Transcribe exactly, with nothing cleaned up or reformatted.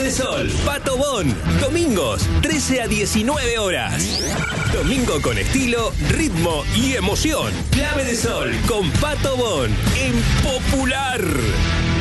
Clave de Sol, Pato Bon. Domingos, trece a diecinueve horas. Domingo con estilo, ritmo y emoción. Clave de Sol con Pato Bon en Popular.